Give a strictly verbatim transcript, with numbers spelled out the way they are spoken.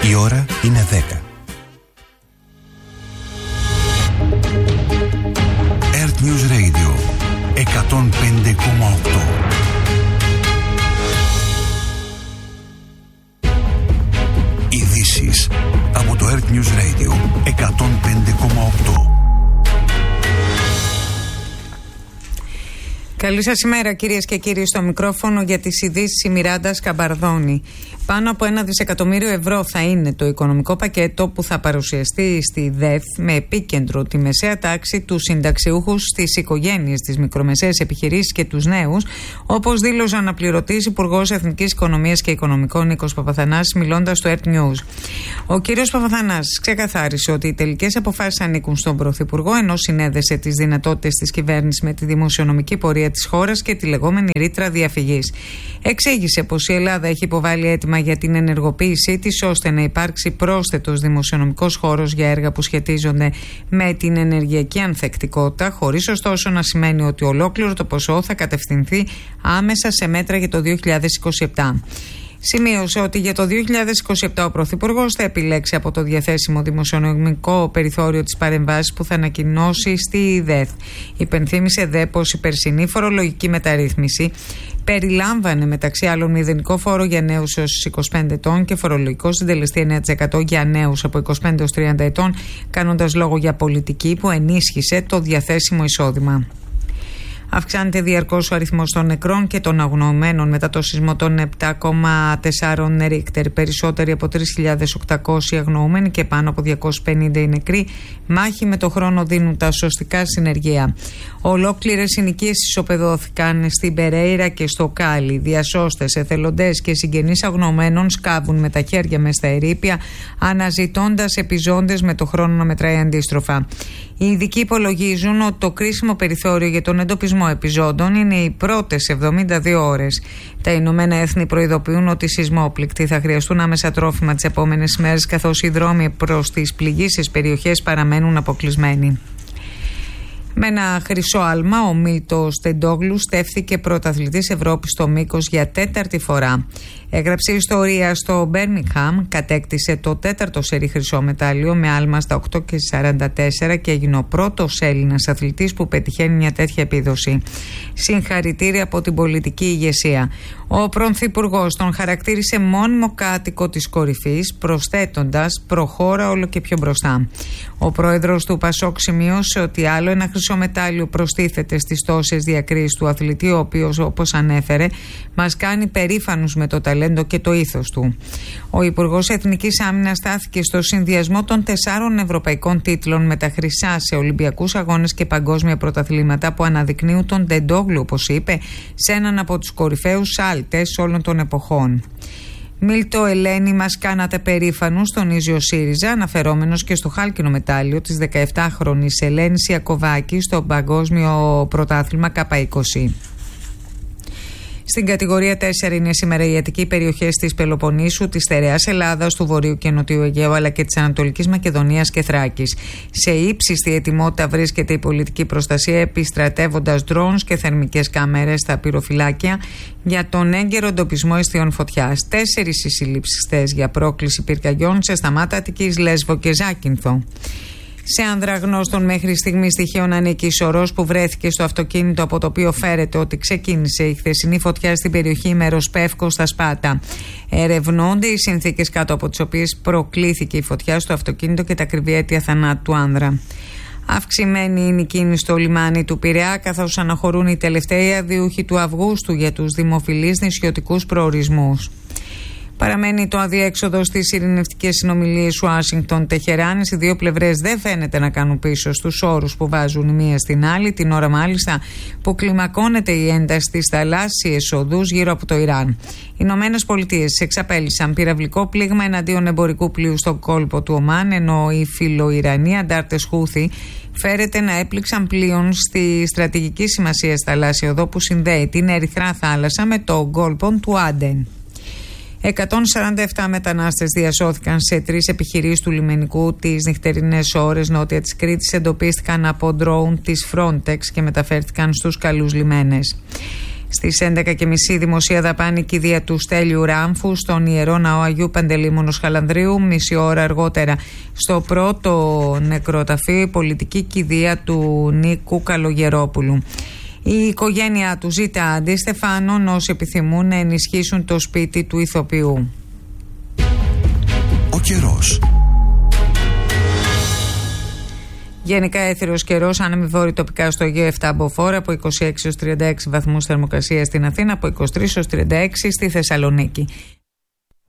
Η ώρα είναι δέκα. Earth News Radio εκατόν πέντε κόμμα οκτώ. Ειδήσεις από το Earth News Radio εκατόν πέντε κόμμα οκτώ. Καλή σας ημέρα, κυρίες και κύριοι. Στο μικρόφωνο για τις ειδήσεις η Μιράντα Σκαμπαρδόνη. Πάνω από ένα δισεκατομμύριο ευρώ θα είναι το οικονομικό πακέτο που θα παρουσιαστεί στη ΔΕΘ, με επίκεντρο τη μεσαία τάξη, τους συνταξιούχους, τις οικογένειες, τις μικρομεσαίες επιχειρήσεις και τους νέους, όπως δήλωσε ο αναπληρωτής Υπουργός Εθνικής Οικονομίας και Οικονομικών Νίκος Παπαθανάσης, μιλώντας στο Earth News. Ο κύριος Παπαθανάσης ξεκαθάρισε ότι οι τελικές αποφάσεις ανήκουν στον Πρωθυπουργό, ενώ συνέδεσε τις δυνατότητες της κυβέρνησης με τη δημοσιονομική πορεία της χώρας και τη λεγόμενη ρήτρα διαφυγής. Εξήγησε πως η Ελλάδα έχει υποβάλει αίτημα για την ενεργοποίησή της, ώστε να υπάρξει πρόσθετος δημοσιονομικός χώρος για έργα που σχετίζονται με την ενεργειακή ανθεκτικότητα, χωρίς ωστόσο να σημαίνει ότι ολόκληρο το ποσό θα κατευθυνθεί άμεσα σε μέτρα για το δύο χιλιάδες είκοσι επτά. Σημείωσε ότι για το δύο χιλιάδες είκοσι επτά ο Πρωθυπουργός θα επιλέξει από το διαθέσιμο δημοσιονομικό περιθώριο τις παρεμβάσεις που θα ανακοινώσει στη ΔΕΘ. Υπενθύμησε δε πως η περσινή φορολογική μεταρρύθμιση περιλάμβανε μεταξύ άλλων μηδενικό φόρο για νέους έως είκοσι πέντε ετών και φορολογικό συντελεστή εννέα τοις εκατό για νέους από είκοσι πέντε έως τριάντα ετών, κάνοντας λόγο για πολιτική που ενίσχυσε το διαθέσιμο εισόδημα. Αυξάνεται διαρκώς ο αριθμός των νεκρών και των αγνοωμένων μετά το σεισμό των επτά κόμμα τέσσερα Ρίκτερ. Περισσότεροι από τρεις χιλιάδες οκτακόσιοι αγνοούμενοι και πάνω από διακόσιοι πενήντα οι νεκροί. Μάχη με το χρόνο δίνουν τα σωστικά συνεργεία. Ολόκληρες συνοικίες ισοπεδώθηκαν στην Περέιρα και στο Κάλι. Διασώστες, εθελοντές και συγγενείς αγνοωμένων σκάβουν με τα χέρια μες στα ερείπια, αναζητώντας επιζώντες με το χρόνο να μετράει αντίστροφα. Οι ειδικοί υπολογίζουν ότι το κρίσιμο περιθώριο για τον εντοπισμό επιζώντων είναι οι πρώτες εβδομήντα δύο ώρες. Τα Ηνωμένα Έθνη προειδοποιούν ότι οι σεισμόπληκτοι θα χρειαστούν άμεσα τρόφιμα τις επόμενες ημέρες, καθώς οι δρόμοι προς τις πληγήσεις περιοχές παραμένουν αποκλεισμένοι. Με ένα χρυσό άλμα, ο Μίλτος Τεντόγλου στέφθηκε πρωταθλητής Ευρώπης στο μήκος για τέταρτη φορά. Έγραψε ιστορία στο Μπέρμιγχαμ, κατέκτησε το τέταρτο σερί χρυσό μετάλλιο με άλμα στα οκτώ και σαράντα τέσσερα και έγινε ο πρώτος Έλληνας αθλητής που πετυχαίνει μια τέτοια επίδοση. Συγχαρητήρια από την πολιτική ηγεσία. Ο Πρωθυπουργός τον χαρακτήρισε μόνιμο κάτοικο της κορυφής, προσθέτοντας «προχώρα όλο και πιο μπροστά». Ο πρόεδρος του Πασόκ σημείωσε ότι άλλο ένα χρυσό μετάλλιο προστίθεται στις τόσες διακρίσεις του αθλητή, ο οποίος, όπως ανέφερε, μας κάνει περήφανους με το ταλέντο και το ήθος του. Ο Υπουργός Εθνικής Άμυνας στάθηκε στο συνδυασμό των τεσσάρων ευρωπαϊκών τίτλων με τα χρυσά σε Ολυμπιακούς Αγώνες και παγκόσμια πρωταθλήματα που αναδεικνύουν τον Τεντόγλου, όπως είπε, σε έναν από τους κορυφαίους σάλτες όλων των εποχών. Μίλτο Ελένη, μας κάνατε περήφανους, τονίζει ο ΣΥΡΙΖΑ, αναφερόμενος και στο χάλκινο μετάλλιο της δεκαεπτάχρονης Ελένης Ιακωβάκη στο παγκόσμιο πρωτάθλημα Κάπα είκοσι. Στην κατηγορία τέσσερα είναι σήμερα οι αττικοί περιοχές της Πελοποννήσου, της Στερεάς Ελλάδας, του Βορείου και Νοτιού Αιγαίου αλλά και της Ανατολικής Μακεδονίας και Θράκης. Σε ύψιστη ετοιμότητα βρίσκεται η πολιτική προστασία, επιστρατεύοντας ντρόουν και θερμικές κάμερες στα πυροφυλάκια για τον έγκαιρο εντοπισμό αιστείων φωτιάς. Τέσσερις οι συλλήψεις χθες για πρόκληση πυρκαγιών σε Σταμάτα Αττικής, Λέσβο και Ζάκυνθο. Σε ανδραγνώστων μέχρι στιγμή στοιχείων ανήκει η σωρός που βρέθηκε στο αυτοκίνητο από το οποίο φέρεται ότι ξεκίνησε η χθεσινή φωτιά στην περιοχή Μεροσπεύκο στα Σπάτα. Ερευνώνται οι συνθήκες κάτω από τις οποίες προκλήθηκε η φωτιά στο αυτοκίνητο και τα ακριβή αίτια θανάτου του άνδρα. Αυξημένη είναι η κίνηση στο λιμάνι του Πειραιά, καθώς αναχωρούν οι τελευταίοι αδειούχοι του Αυγούστου για τους δημοφιλείς νησιωτικούς προορισμούς. Παραμένει το αδιέξοδο στις ειρηνευτικές συνομιλίες Ουάσιγκτον-Τεχεράνης. Οι δύο πλευρές δεν φαίνεται να κάνουν πίσω στους όρους που βάζουν η μία στην άλλη, την ώρα μάλιστα που κλιμακώνεται η ένταση στις θαλάσσιες οδούς γύρω από το Ιράν. Οι Ηνωμένες Πολιτείες εξαπέλυσαν πυραυλικό πλήγμα εναντίον εμπορικού πλοίου στον κόλπο του Ομάν, ενώ οι φιλοϊρανοί αντάρτες Χούθη φέρεται να έπληξαν πλοίων στη στρατηγική σημασία θαλάσσια οδό που συνδέει την Ερυθρά Θάλασσα με το κόλπο του Άντεν. εκατόν σαράντα επτά μετανάστες διασώθηκαν σε τρεις επιχειρήσεις του λιμενικού τις νυχτερινές ώρες νότια της Κρήτης. Εντοπίστηκαν από ντρόουν της Frontex και μεταφέρθηκαν στους καλούς λιμένες. Στις έντεκα και μισή δημοσία δαπάνη κηδεία του Στέλιου Ράμφου στον Ιερό Ναό Αγίου Παντελεήμονος Χαλανδρίου. Μισή ώρα αργότερα στο πρώτο νεκροταφείο πολιτική κηδεία του Νίκου Καλογερόπουλου. Η οικογένειά του ζητά αντίστεφανον όσοι επιθυμούν να ενισχύσουν το σπίτι του ηθοποιού. Ο καιρός. Γενικά έθριος καιρός, άνεμοι βόρειοι τοπικά στο Αιγαίο επτά μποφόρ, από είκοσι έξι έως τριάντα έξι βαθμούς θερμοκρασία στην Αθήνα, από είκοσι τρεις έως τριάντα έξι στη Θεσσαλονίκη.